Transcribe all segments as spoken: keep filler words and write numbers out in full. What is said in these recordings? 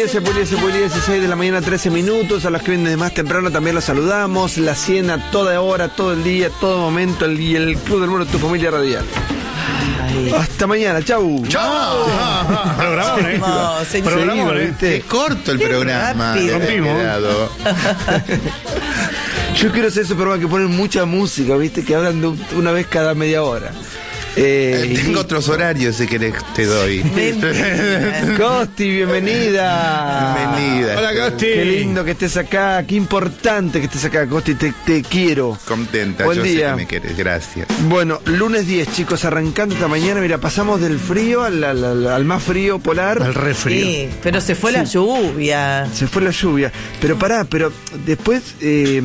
puliese, puliese, puliese, seis de la mañana, trece minutos. A los que vienen de más temprano también los saludamos. La cien a toda hora, todo el día, todo momento. El, y el Club del Moro de tu familia radial. Ay. Hasta mañana, chau. Chau. Programón, ¿eh? No, Programón, ¿eh? Qué corto el programa. Rompimos. Yo quiero hacer esos programas que ponen mucha música, ¿viste? Que hablan de un, una vez cada media hora. Eh, eh, tengo y... otros horarios, si querés te doy. Costi, bienvenida. Bienvenida. Hola, Costi. Qué lindo que estés acá, qué importante que estés acá, Costi, te, te quiero. Contenta, Buen yo día. sé que me querés, gracias. Bueno, lunes diez, chicos, arrancando esta mañana, mira, pasamos del frío al, al, al, al más frío polar. Al re frío. Sí, pero se fue Sí. la lluvia. Se fue la lluvia. Pero pará, pero después eh,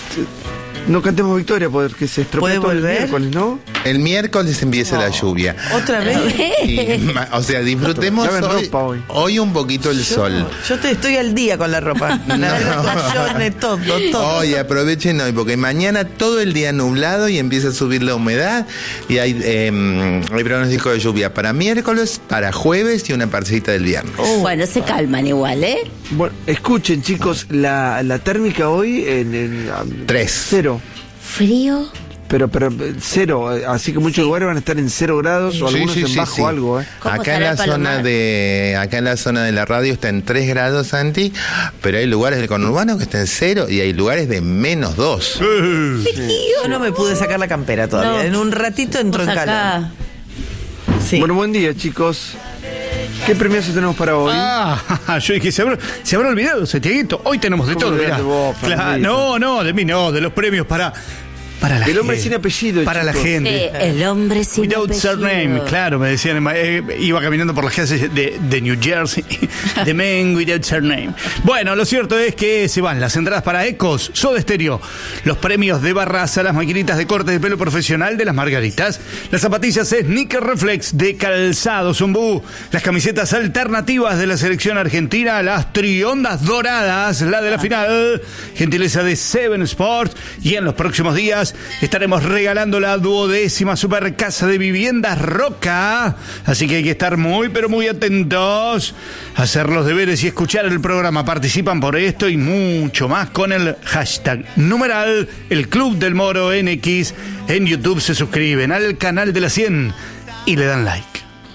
no cantemos victoria porque se estropea ¿Puede todo el volver? miércoles, ¿no? El miércoles empieza No. la lluvia. ¿Otra vez? Y, ma- o sea, disfrutemos Laven hoy, ropa hoy. hoy un poquito el sol. Yo te, estoy al día con la ropa. La No. toallones, todo, todo. Hoy aprovechen hoy, porque mañana todo el día nublado y empieza a subir la humedad y hay, eh, hay pronóstico de lluvia para miércoles, para jueves y una parcita del viernes. Oh. Bueno, se calman igual, ¿eh? Bueno, escuchen, chicos, la, la térmica hoy en, en um, Tres. cero. Frío. Pero, pero eh, cero, eh, así que muchos lugares van a estar en cero grados o Sí, algunos sí, en sí, bajo sí. algo, ¿eh? ¿Cómo Acá en estará la el zona Palomar? de acá en la zona de la radio está en tres grados, Santi, pero hay lugares del conurbano que están en cero y hay lugares de menos dos. Yo no me pude sacar la campera todavía. No. En un ratito entró en Vos calor. acá. Sí. Bueno, buen día, chicos. ¿Qué premiazo tenemos para hoy? Ah, yo dije, se habrá, se habrá olvidado, Santiaguito. Hoy tenemos de ¿Cómo todo, olvidate mirá. vos, Claro, Fernandito? no, no, de mí no, de los premios para, para la El gente. hombre sin apellido, Para la chicos. gente. Sí, el hombre sin Without apellido. surname, claro, me decían, eh, iba caminando por las calles de, de New Jersey, The Man Without Surname. Bueno, lo cierto es que se van las entradas para Ecos, Soda Stereo, los premios de Barraza, las maquinitas de corte de pelo profesional de las Margaritas, las zapatillas Sneaker Reflex de Calzado Zumbú, las camisetas alternativas de la selección argentina, las triondas doradas, la de la final, gentileza de Seven Sports, y en los próximos días estaremos regalando la duodécima super casa de viviendas Roca. Así que hay que estar muy, pero muy atentos, hacer los deberes y escuchar el programa. Participan por esto y mucho más con el hashtag numeral El Club del Moro N X. En YouTube se suscriben al canal de la cien y le dan like.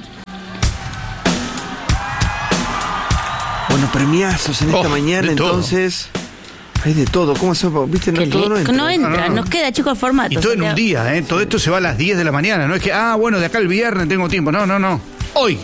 Bueno, premiazos en esta Oh, mañana, de todo. entonces. Hay de todo. ¿Cómo se ¿Viste? No, Que todo le- no entra. no entra, No, no, no. nos queda, chicos, el formato. Y todo en un Santiago. día, ¿eh? Todo esto se va a las diez de la mañana. No es que, ah, bueno, de acá al viernes tengo tiempo. No, no, no. Hoy.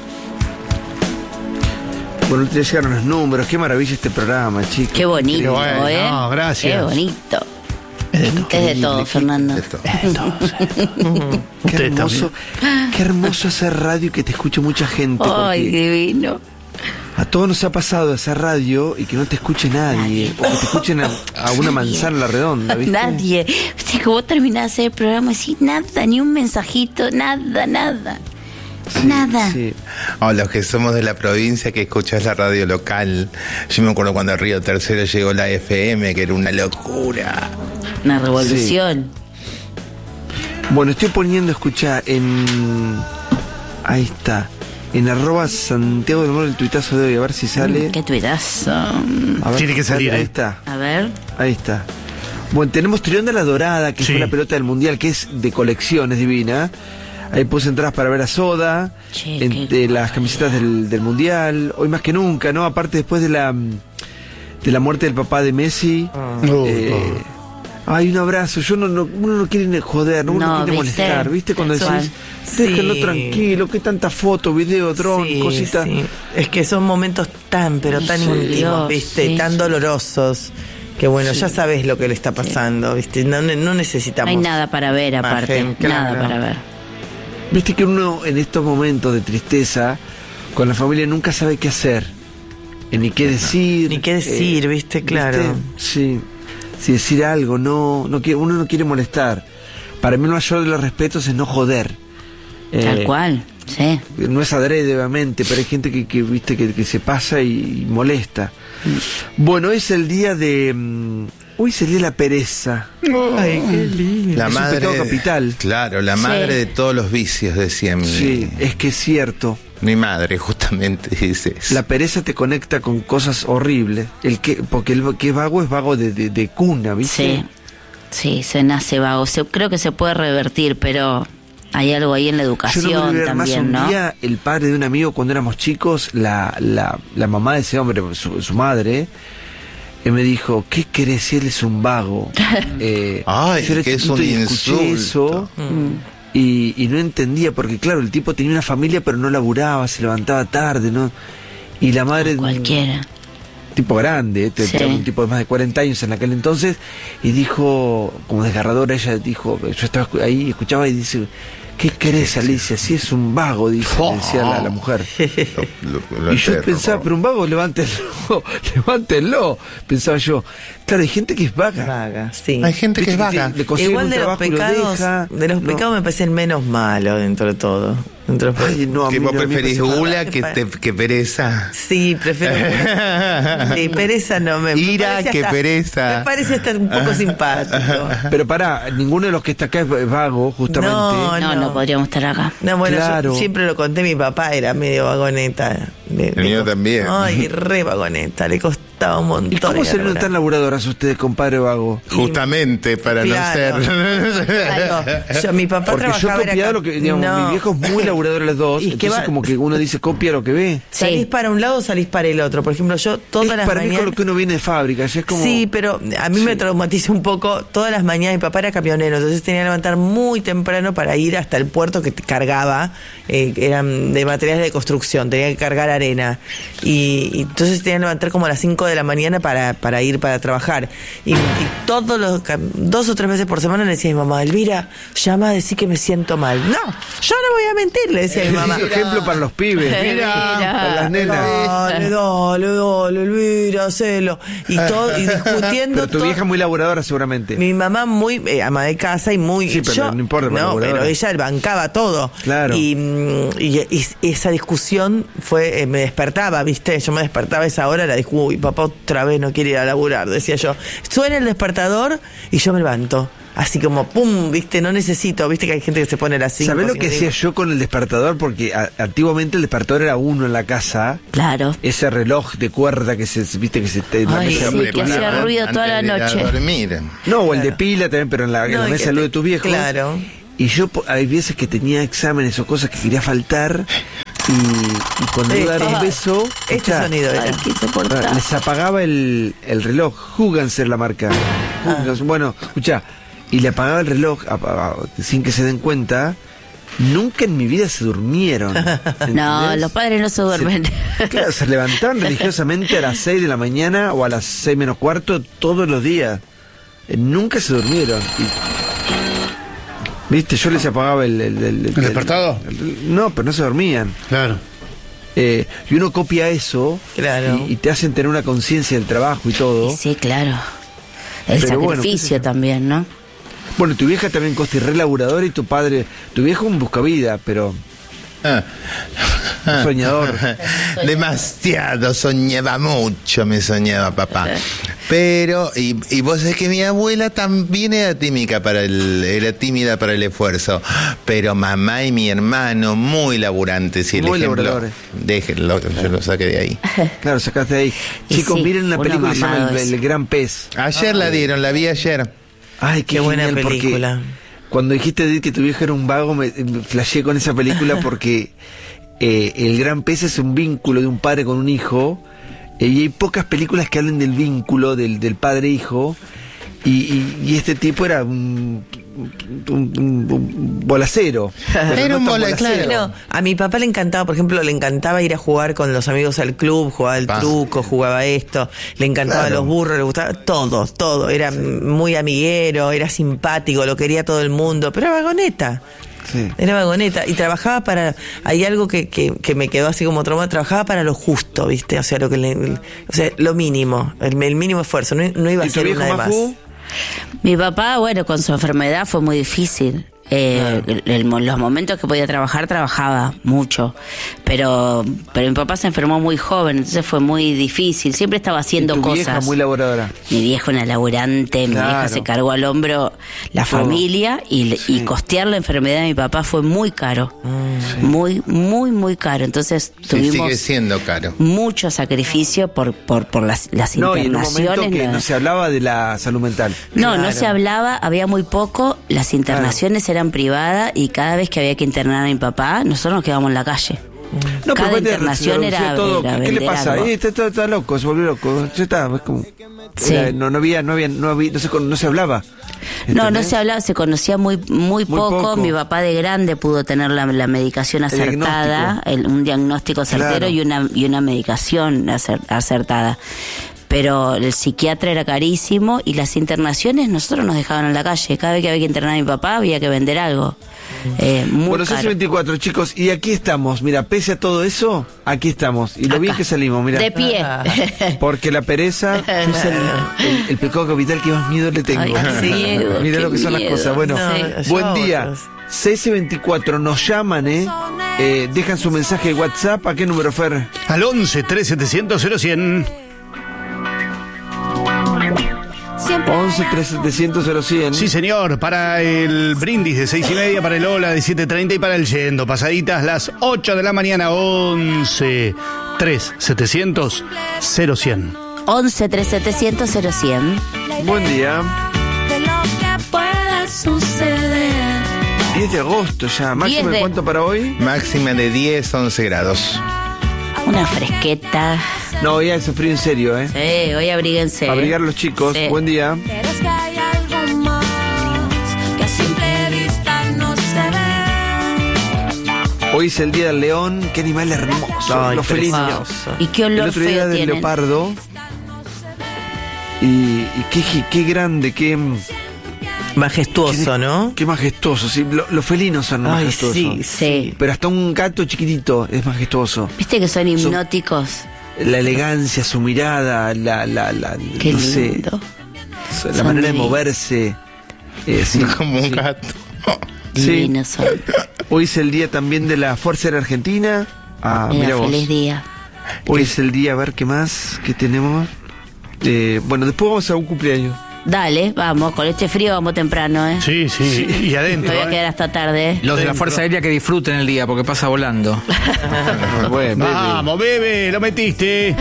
Bueno, ya llegaron los números. Qué maravilla este programa, chicos. Qué bonito, Qué bueno, ¿eh? no, gracias. Qué bonito. Es de todo. Es de todo, Fernando. Esto. Qué Usted hermoso, qué hermoso hacer radio y que te escuche mucha gente. Ay, porque divino. a todos nos ha pasado hacer radio y que no te escuche nadie. O que te escuchen a, a una manzana a la redonda, ¿viste? Nadie. Viste que vos terminás de hacer el programa y decís nada, ni un mensajito, nada, nada. Sí, Nada. sí. O los que somos de la provincia que escuchás la radio local. Yo me acuerdo cuando a Río Tercero llegó la F M, que era una locura. Una revolución. Bueno, estoy poniendo, escuchá, en... Ahí está. En arroba Santiago del Moro el tuitazo de hoy, a ver si sale. Mm, qué tuitazo. A ver Tiene si que sale. salir, Ahí ¿eh? está, A ver. ahí está. Bueno, tenemos Trión de la Dorada, que Sí. fue la pelota del Mundial, que es de colección, es divina. Ahí puse entradas para ver a Soda, Che, en- qué de las camisetas del, del Mundial. Hoy más que nunca, ¿no? Aparte después de la de la muerte del papá de Messi. Oh, eh, oh. Ay, un abrazo. Yo no, no, uno no quiere joder, uno no, No, quiere ¿viste? molestar, ¿viste? Cuando Sexual. decís, Sí. déjenlo tranquilo, que tanta foto, video, dron, Sí, cositas. sí. Es que son momentos tan, pero tan Sí, íntimos, Dios, ¿viste? sí, tan sí. dolorosos. Que bueno, ya sabes lo que le está pasando, ¿viste? No, no No necesitamos. hay nada para ver aparte. imagen, claro. Nada para ver. Viste que uno en estos momentos de tristeza con la familia nunca sabe qué hacer, eh, ni qué decir. Ni qué decir, ¿viste? Claro. Sí, sí, decir algo, no, no quiere, uno no quiere molestar. Para mí el mayor de los respetos es no joder. Tal Eh, cual. Sí. No es adrede, obviamente, pero hay gente que, que viste que, que se pasa y, y molesta. Bueno, es el día de mm, Uy, sería la pereza. Ay, qué lindo. La Es un madre. pecado capital. Claro, la madre Sí. de todos los vicios, decía mi, Sí, es que es cierto. mi madre, justamente, dice eso. La pereza te conecta con cosas horribles. El que, porque el que es vago es vago de, de, de cuna, ¿viste? Sí, sí, se nace vago. Se, creo que se puede revertir, pero hay algo ahí en la Yo no me educación voy a olvidar más también, un ¿no? día, el padre de un amigo cuando éramos chicos, la, la, la mamá de ese hombre, su, su madre, eh, me dijo, ¿qué querés si él es un vago? Eh, Ay, yo era que es chiquito un y escuché insulto. eso, y, y no entendía, porque claro, el tipo tenía una familia pero no laburaba, se levantaba tarde, ¿no? Y la madre... Cualquiera. tipo grande, este, Sí. un tipo de más de cuarenta años en aquel entonces, y dijo, como desgarradora, ella dijo, yo estaba escu- ahí, escuchaba y dice, ¿qué querés, Alicia? Si es un vago, dice, le decía la, la mujer. Lo- lo Y yo enterro, pensaba, ¿no? pero un vago, levántenlo, levántenlo, pensaba yo. Claro, hay gente que es vaga. Vaga, sí. Hay gente que es Viste vaga. le consiguen Igual un de los trabajo y lo pecados, deja. de los No. pecados me parece el menos malo dentro de todo. Dentro de- Ay, no, a Que mí vos no, a mí me preferís parece- gula que, te- que pereza. Sí, prefiero. Sí, pereza no me. me Ira parece que hasta- pereza. Me parece estar un poco simpático. Pero pará, ninguno de los que está acá es es vago, justamente. No, No, no podríamos estar acá. No, bueno, Claro. yo siempre lo conté, mi papá era medio vagoneta. Le- El le mío co- también. Ay, re vagoneta, le costaba un montón. ¿Y cómo ir a se ven laburar. tan laburadoras ustedes, compadre vago? Justamente para Claro. no ser. Claro, yo, mi papá Porque yo he trabajaba era copiado acá- lo que, digamos, No. mi viejo es muy laburador los dos, Y que entonces va- como que uno dice copia lo que ve. Salís Sí. para un lado o salís para el otro. Por ejemplo, yo todas es las para mí mañanas. con lo que uno viene de fábrica, ya es como... Sí, pero a mí me traumatiza un poco. Todas las mañanas mi papá era camionero, entonces tenía que levantar muy temprano para ir hasta el puerto que te cargaba. Eh, eran de materiales de construcción, tenía que cargar arena. Y, y entonces tenía que levantar como a las cinco de la mañana para, para ir para trabajar. Y, y todos los cam- dos o tres veces por semana le decía a mi mamá, Elvira, llama a decir que me siento mal. No, yo no voy a mentir, le decía a mi mamá. ejemplo para los pibes, Mira. para las nenas. Dale, dale, dale, Elvira, hacelo. Y todo, y discutiendo. Pero tu todo- vieja es muy laburadora seguramente. Mi mamá muy eh, ama de casa y muy... Sí, pero yo- no importa, pero No, laburadora. pero ella bancaba todo. Claro. Y, mm, y- y esa discusión fue... eh, me despertaba, ¿viste? Yo me despertaba a esa hora, la discusión, uy, papá otra vez no quiere ir a laburar, decía yo. Suena el despertador y yo me levanto. Así como, pum, ¿viste? No necesito, ¿viste? Que hay gente que se pone a las cinco. ¿Sabés lo cinco que y hacía media. yo con el despertador? Porque a- antiguamente el despertador era uno en la casa. Claro. Ese reloj de cuerda que se, viste que se te, en la Ay, mesa- sí, que hacía ruido toda la Antes de ir a noche. dormir. No, o el de pila también, pero en la, en No, la y mesa que de luz te- de tus viejos. Claro. Y yo po- hay veces que tenía exámenes o cosas que quería faltar y, y cuando Sí. iba a dar un Ah, beso, Este escuchá, sonido era. Ay, qué insoportable. les apagaba el, el reloj. Huganser la marca. Huganser. Bueno, escuchá, y le apagaba el reloj a- a- a- sin que se den cuenta. Nunca en mi vida se durmieron. No, ¿entendés? los padres no se duermen. Se, claro, se levantaban religiosamente a las seis de la mañana o a las seis menos cuarto todos los días. Eh, nunca se durmieron. Y, Viste, yo les apagaba el... ¿El, el, el- despertador? el- no, pero no se dormían. Claro. Eh, y uno copia eso Claro. y, y te hacen tener una conciencia del trabajo y todo. Y sí, claro. El Pero bueno, sacrificio qué sé yo. también, ¿no? Bueno, tu vieja también, Costi, re laburadora, y tu padre, tu viejo un buscavida, pero Ah. un soñador. Demasiado, soñaba mucho, me soñaba papá. Pero, y, y vos sabés que mi abuela también era tímica para el, era tímida para el esfuerzo. Pero mamá y mi hermano, muy laburantes. Y el Muy ejemplo, laburadores. déjenlo, yo lo saqué de ahí. Claro, sacaste de ahí. Y Chicos, sí, miren una uno película que se llama mamado el, es. el Gran Pez. Ayer la dieron, la vi ayer. Ay, qué, Qué buena genial, porque película. Cuando dijiste Edith, que tu viejo era un vago, me, me flasheé con esa película porque eh, El Gran Pez es un vínculo de un padre con un hijo, eh, y hay pocas películas que hablen del vínculo del, del padre-hijo, y, y, y este tipo era un, un, un- un bolacero. pero Era no un tan bola- bolacero. claro. No, a mi papá le encantaba, por ejemplo, le encantaba ir a jugar con los amigos al club, jugaba el Pa. truco, jugaba esto, le encantaban Claro. los burros, le gustaba todo, todo. Era muy amiguero, era simpático, lo quería todo el mundo, pero era vagoneta. Sí. Era vagoneta y trabajaba para. Hay algo que, que, que me quedó así como trauma. Trabajaba para lo justo, ¿viste? O sea, lo que le, o sea, lo mínimo, el, el mínimo esfuerzo. No, no iba a ¿Y tu ser viejo, una de más. Majú? Mi papá, bueno, con su enfermedad fue muy difícil. Eh, el- el- los momentos que podía trabajar, trabajaba mucho. Pero, pero mi papá se enfermó muy joven, entonces fue muy difícil. Siempre estaba haciendo Y tu cosas. vieja muy laboradora. Mi vieja una laburante, mi Claro. vieja se cargó al hombro la Todo. familia y, le- y Sí. costear la enfermedad de mi papá fue muy caro. Muy, muy, muy caro. Entonces Sí, tuvimos sigue siendo caro. mucho sacrificio por, por, por las, las No, y en un momento internaciones. que ¿no? no se hablaba de la salud mental. No, no Claro. se hablaba, había muy poco, las internaciones eran privadas y cada vez que había que internar a mi papá, nosotros nos quedábamos en la calle. No, Cada aparte internación se reducía era- todo. era ¿Qué le vender pasa? algo. Eh, está, está- está loco, se volvió loco. Ya está, es como. Sí. era- no, no había, no había, no había, no se, con- no se hablaba. No, no ¿Entendés? se hablaba, se conocía muy muy, poco. poco. Mi papá de grande pudo tener la, la medicación acertada, diagnóstico. el- un diagnóstico certero Claro. y una y una medicación acer- acertada. Pero el psiquiatra era carísimo y las internaciones nosotros nos dejaban en la calle. Cada vez que había que internar a mi papá había que vender algo. Eh, muy Bueno, caro. C veinticuatro, chicos, y aquí estamos. Mira, pese a todo eso, aquí estamos. Y lo bien Acá. que salimos, mira. De pie. Porque la pereza es el, el- el pecado capital que más miedo le tengo. Ay, Diego, Mira qué lo que son las miedo. cosas. Bueno, No, buen yo día. otros. C S veinticuatro, nos llaman, ¿eh? Eh, Dejan su mensaje de WhatsApp. ¿A qué número, Fer? Al once, tres setecientos, cero cien. once, tres setecientos, cero cien. Sí, señor, para el brindis de seis y media, para el hola de siete treinta y para el yendo. Pasaditas las ocho de la mañana, once, tres setecientos, cero cien. once, tres setecientos, cero cien. Buen día. De lo que pueda suceder. diez de agosto ya. ¿Máximo diez de de- cuánto para hoy? Máxima de diez, once grados. Una fresqueta. No, hoy hace frío en serio, ¿eh? Sí, hoy abríguense. Abrigar a los chicos. Sí. Buen día. Pero es que hay algo más que a simple vista no se ve. Hoy es el día del león. Qué animal hermoso. Ay, los felinos. precioso. Y qué El olor otro día feo del tienen. leopardo. Y, y qué, qué- qué grande, qué, Majestuoso, ¿no? qué majestuoso. Sí, lo- los felinos son Ay, majestuosos. sí, Sí. Pero hasta un gato chiquitito es majestuoso. Viste que son hipnóticos. La elegancia, su mirada, la, la, la, Qué no sé, lindo. la Son manera de divinos. moverse. Eh, sí, Como un sí. gato. Sí. Divinos son. Hoy es el día también de la Fuerza Aérea Argentina. Ah, mira Mira, vos. feliz día. Hoy es el día, a ver qué más, qué tenemos. Eh, bueno, después vamos a un cumpleaños. Dale, vamos, con este frío vamos temprano, ¿eh? Sí, sí, y Me adentro. voy a ¿eh? quedar hasta tarde. ¿eh? Los de la Fuerza Aérea que disfruten el día porque pasa volando. Bueno, Vamos, bebe, lo metiste.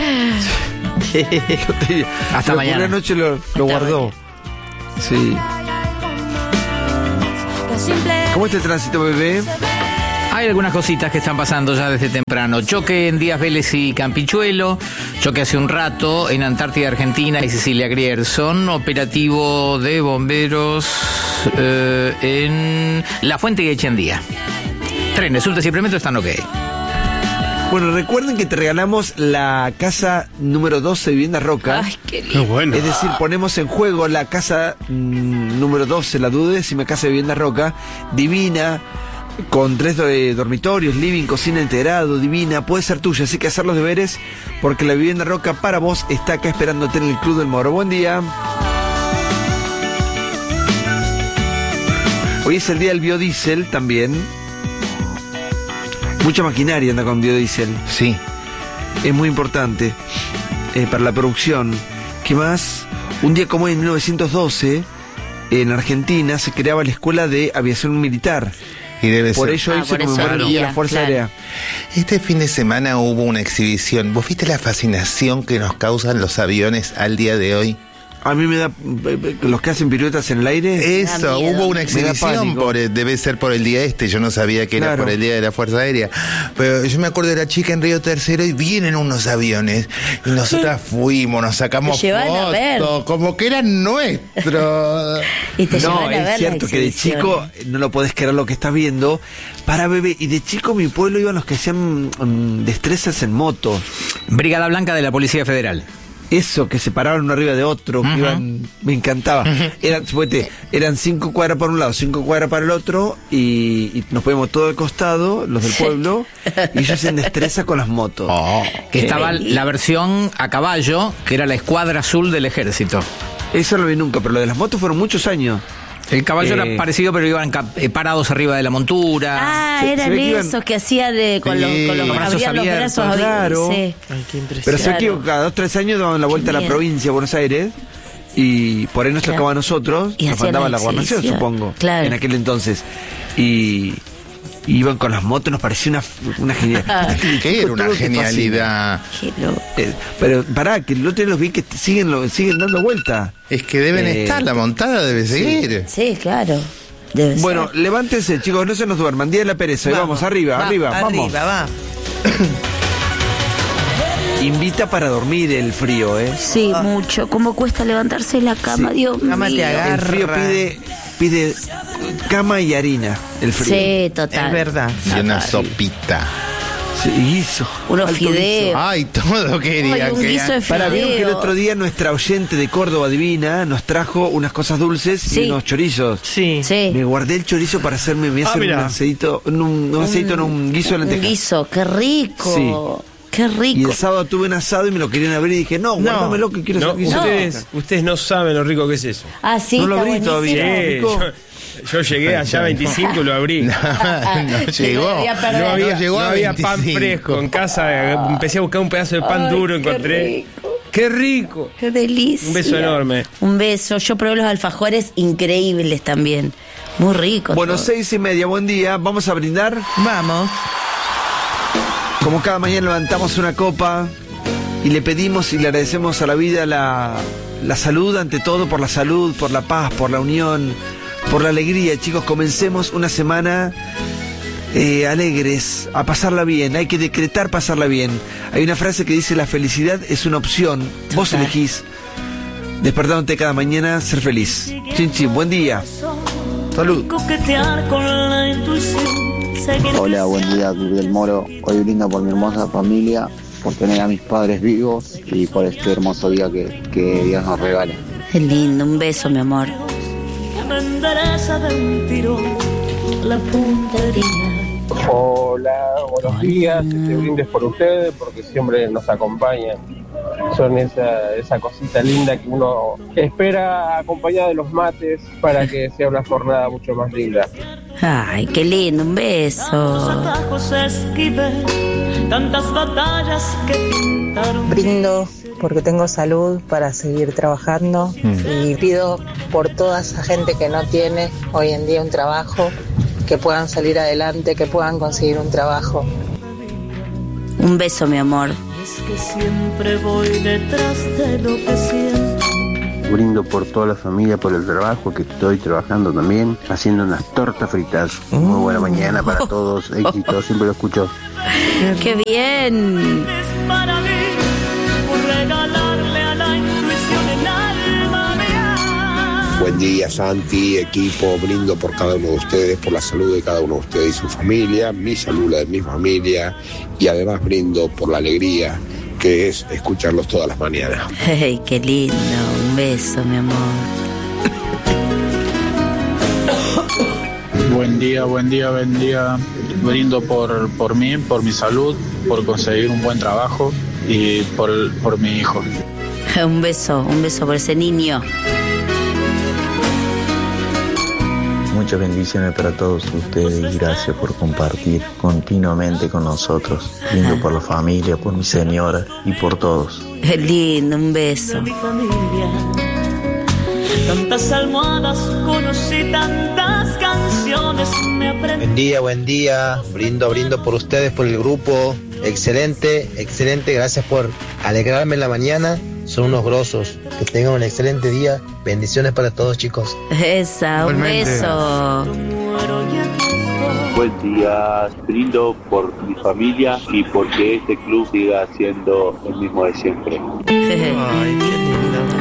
bebé. Hasta Lo- mañana. Una noche lo, lo guardó. Sí. Que a simple ¿Cómo está el tránsito, bebé? Hay algunas cositas que están pasando ya desde temprano. Choque en Díaz Vélez y Campichuelo. Choque hace un rato en Antártida, Argentina y Cecilia Grierson. Operativo de bomberos eh, en La Fuente y Echendía. Trenes, subtes y premetro están ok. Bueno, recuerden que te regalamos la casa número doce de Vivienda Roca. Ay, qué Qué lindo. bueno. Es decir, ponemos en juego la casa mm, número doce, la duodécima casa de Vivienda Roca, divina, con tres eh, dormitorios, living, cocina integrado, divina, puede ser tuya, así que hacer los deberes, porque la Vivienda Roca para vos está acá esperándote en el Club del Moro. Buen día. Hoy es el día del biodiesel también. Mucha maquinaria anda con biodiesel. Sí. Es muy importante eh, para la producción. ¿Qué más? Un día como hoy, en mil novecientos doce, en Argentina se creaba la Escuela de Aviación Militar. Y debe Por ser. ello hoy Ah, se por eso conmemora el el Día de día, la Fuerza claro. Aérea. Este fin de semana hubo una exhibición. ¿Vos viste la fascinación que nos causan los aviones al día de hoy? A mí me da... eh, los que hacen piruetas en el aire... Eso, miedo. hubo una Me da exhibición, pánico. por el- debe ser por el día este, yo no sabía que era Claro. por el día de la Fuerza Aérea. Pero yo me acuerdo de la chica en Río Tercero y vienen unos aviones y nosotras fuimos, nos sacamos Te llevan a ver. fotos, como que eran nuestros. Y te No, llevan a ver es la cierto que de exhibición. chico no lo podés creer lo que estás viendo. Para bebé, y de chico mi pueblo iban los que hacían mm, destrezas en moto. Brigada Blanca de la Policía Federal. Eso, que se paraban uno arriba de otro, que Ujú. iban, me encantaba. Eran, suponete, eran cinco cuadras para un lado, cinco cuadras para el otro, y, y nos poníamos todo al costado, los del pueblo, y ellos hacían destreza con las motos. Oh. Que estaba la versión a caballo, que era la Escuadra Azul del Ejército. Eso no lo vi nunca, pero lo de las motos fueron muchos años. El caballo Eh, era parecido, pero iban cap- eh, parados arriba de la montura. Ah, Se- se eran ve que iban- esos que hacía de con, Sí. los, con los, Los brazos abrían los abiertos, brazos claro. abiertos. Sí. Ay, qué Pero impresionante. sé que Claro. cada dos tres años daban la vuelta a la Miedo. provincia de Buenos Aires y por ahí nos Claro. tocaba a nosotros, Y nos hacían mandaba la la gobernación, exhibición. supongo, Claro. en aquel entonces. Y y iban con las motos, nos parecía una, una genialidad. ¿Qué era una genialidad? Qué loco. Eh, pero pará, que el otro día los vi que siguen, lo- siguen dando vuelta. Es que deben Eh, estar, la montada debe seguir. Sí, claro. Debe Bueno, ser. levántense, chicos, no se nos duerman. Día de la pereza, y vamos, arriba, va, arriba, vamos. Arriba, va. Invita para dormir el frío, ¿eh? Sí, mucho. ¿Cómo cuesta levantarse de la cama, Sí. Dios Cama te mío? agarra. El frío pide, pide cama y harina, el frío. Sí, total. Es verdad. Y una Total. sopita. Sí, guiso. Unos Alto fideos. guiso. Ay, todo querían. Ay, un que- guiso de Para, vieron que el fideo. otro día nuestra oyente de Córdoba Divina nos trajo unas cosas dulces Sí. y unos chorizos. Sí. Sí. Me guardé el chorizo para hacerme, me voy a Ah, hacer un mirá. aceito, un, un aceito en un guiso de Un lentejas. guiso, qué rico. Qué Y rico. el sábado tuve un asado y me lo querían abrir y dije, no, guárdamelo que quiero No, hacer guiso. ustedes, ustedes no saben lo rico que es eso. Ah, sí, No lo está abrí buenísimo. todavía. Sí, rico. yo, yo llegué allá a veinticinco y lo abrí. No, no llegó. Había perdido. No había, No llegó no a había pan veinticinco. fresco en casa. Empecé a buscar un pedazo de pan Ay, duro, qué encontré. rico. ¡Qué rico! Qué delicia. Un beso enorme. Un beso. Yo probé los alfajores increíbles también. Muy ricos. Bueno, todos. seis y media, buen día. Vamos a brindar. Vamos. Como cada mañana levantamos una copa y le pedimos y le agradecemos a la vida la, la salud, ante todo por la salud, por la paz, por la unión, por la alegría. Chicos, comencemos una semana eh, alegres, a pasarla bien. Hay que decretar pasarla bien. Hay una frase que dice: la felicidad es una opción. Vos Total. elegís, despertándote cada mañana, ser feliz. Chin chin, buen día. Salud. Coquetear con la intuición. seguir Hola, buen día, Club del Moro. Hoy brindo por mi hermosa familia, por tener a mis padres vivos y por este hermoso día que, que Dios nos regala. Qué lindo. Un beso, mi amor. que me endereza de un tirón la puntería. Hola, buenos días. Este brindes por ustedes porque siempre nos acompañan. Son esa, esa cosita linda que uno espera acompañada de los mates para que sea una jornada mucho más linda. Ay, qué lindo. Un Tantos beso. atajos esquivé, tantas batallas que pintaron. Brindo porque tengo salud para seguir trabajando y pido por toda esa gente que no tiene hoy en día un trabajo, que puedan salir adelante, que puedan conseguir un trabajo. Un beso, mi amor. Es que siempre voy detrás de lo que siento. Brindo por toda la familia, por el trabajo, que estoy trabajando también, haciendo unas tortas fritas. Muy buena mañana para todos, éxito, siempre lo escucho. Qué bien. Es para mí por regalarle a la intuición el alma mía. Buen día, Santi, equipo, brindo por cada uno de ustedes, por la salud de cada uno de ustedes y su familia, mi salud, la de mi familia, y además brindo por la alegría que es escucharlos todas las mañanas. Ay, qué lindo. Un beso, mi amor. Buen día, buen día, buen día. Brindo por, por mí, por mi salud, por conseguir un buen trabajo y por, por mi hijo. Un beso, un beso por ese niño. Muchas bendiciones para todos ustedes y gracias por compartir continuamente con nosotros. Brindo por la familia, por mi señora y por todos. Qué lindo, un beso. De mi familia. Tantas almohadas conocí, tantas canciones me aprendí. Buen día, buen día. Brindo, brindo por ustedes, por el grupo. Excelente, excelente. Gracias por alegrarme en la mañana. Son unos grosos. Que tengan un excelente día. Bendiciones para todos, chicos. Esa, un beso. Buen día, brindo por mi familia y porque este club siga siendo el mismo de siempre. Ay,